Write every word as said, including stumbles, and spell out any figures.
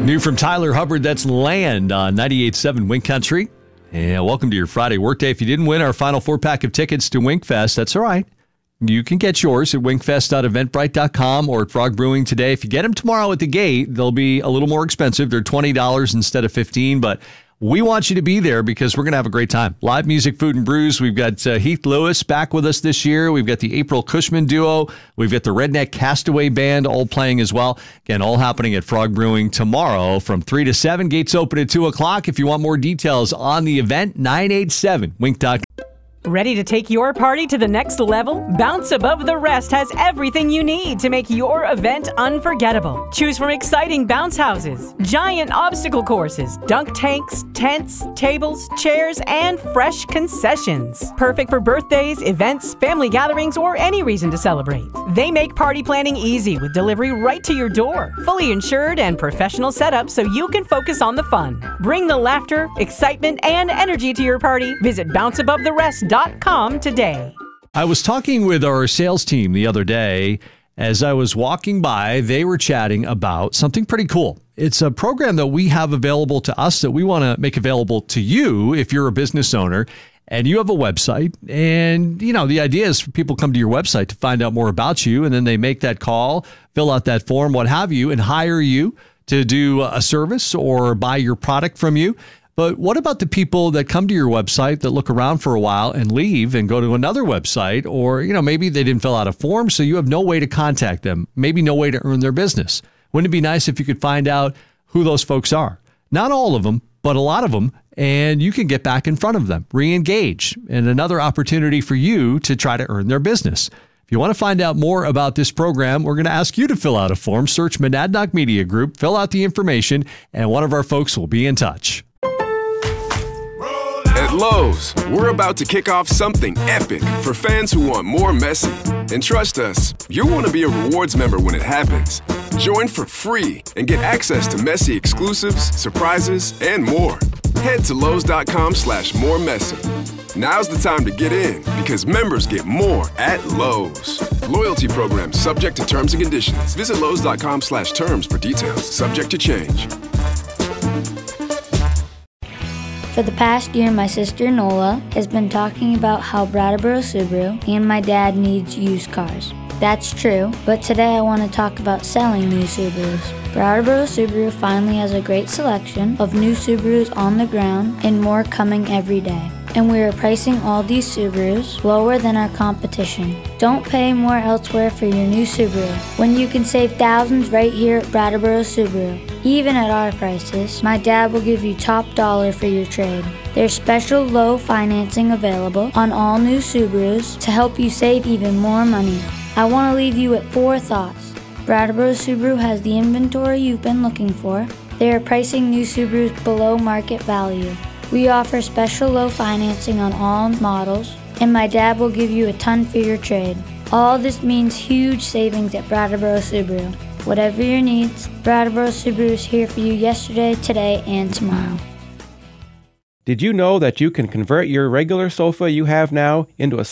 New from Tyler Hubbard, that's Land on ninety-eight point seven Wink Country. And welcome to your Friday workday. If you didn't win our final four-pack of tickets to Winkfest, that's all right. You can get yours at winkfest dot eventbrite dot com or at Frog Brewing today. If you get them tomorrow at the gate, they'll be a little more expensive. They're twenty dollars instead of fifteen dollars, but we want you to be there because we're going to have a great time. Live music, food, and brews. We've got uh, Heath Lewis back with us this year. We've got the April Cushman Duo. We've got the Redneck Castaway Band all playing as well. Again, all happening at Frog Brewing tomorrow from three to seven. Gates open at two o'clock. If you want more details on the event, nine eight seven wink dot com. Ready to take your party to the next level? Bounce Above the Rest has everything you need to make your event unforgettable. Choose from exciting bounce houses, giant obstacle courses, dunk tanks, tents, tables, chairs, and fresh concessions. Perfect for birthdays, events, family gatherings, or any reason to celebrate. They make party planning easy with delivery right to your door. Fully insured and professional setup so you can focus on the fun. Bring the laughter, excitement, and energy to your party. Visit bounce above the rest dot com today. I was talking with our sales team the other day. As I was walking by, they were chatting about something pretty cool. It's a program that we have available to us that we want to make available to you if you're a business owner and you have a website. And, you know, the idea is for people come to your website to find out more about you, and then they make that call, fill out that form, what have you, and hire you to do a service or buy your product from you. But what about the people that come to your website that look around for a while and leave and go to another website? Or, you know, maybe they didn't fill out a form, so you have no way to contact them, maybe no way to earn their business. Wouldn't it be nice if you could find out who those folks are? Not all of them, but a lot of them, and you can get back in front of them, re-engage, and another opportunity for you to try to earn their business. If you want to find out more about this program, we're going to ask you to fill out a form. Search Monadnock Media Group, fill out the information, and one of our folks will be in touch. At Lowe's, we're about to kick off something epic for fans who want more Messi. And trust us, you'll want to be a rewards member when it happens. Join for free and get access to Messi exclusives, surprises, and more. Head to Lowe's dot com slash more Messi. Now's the time to get in because members get more at Lowe's. Loyalty program subject to terms and conditions. Visit Lowe's dot com slash terms for details. Subject to change. For the past year, my sister Nola has been talking about how Brattleboro Subaru and my dad needs used cars. That's true, but today I want to talk about selling new Subarus. Brattleboro Subaru finally has a great selection of new Subarus on the ground and more coming every day. And we are pricing all these Subarus lower than our competition. Don't pay more elsewhere for your new Subaru when you can save thousands right here at Brattleboro Subaru. Even at our prices, my dad will give you top dollar for your trade. There's special low financing available on all new Subarus to help you save even more money. I want to leave you with four thoughts. Brattleboro Subaru has the inventory you've been looking for. They are pricing new Subarus below market value. We offer special low financing on all models, and my dad will give you a ton for your trade. All this means huge savings at Brattleboro Subaru. Whatever your needs, Brattleboro Subaru is here for you yesterday, today, and tomorrow. Did you know that you can convert your regular sofa you have now into a